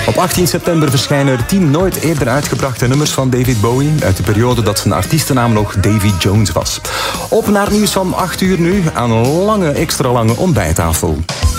Op 18 september verschijnen er 10 nooit eerder uitgebrachte nummers van David Bowie uit de periode dat zijn artiestennaam nog Davy Jones was. Op naar het nieuws van 8 uur nu aan een extra lange ontbijttafel.